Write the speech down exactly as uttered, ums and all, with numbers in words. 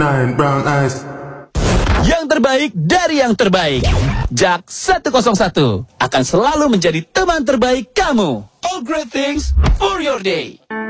Nine brown eyes. Yang terbaik dari yang terbaik. Jak seratus satu akan selalu menjadi teman terbaik kamu. All great things for your day.